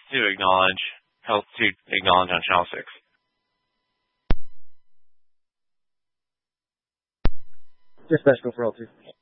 to acknowledge, on channel 6. Dispatch, go for L2.